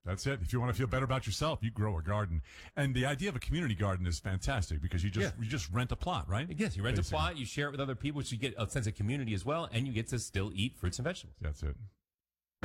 That's it. If you want to feel better about yourself, you grow a garden. And the idea of a community garden is fantastic because you just rent a plot, right? Yes, you rent a plot, you share it with other people, so you get a sense of community as well, and you get to still eat fruits and vegetables. That's it.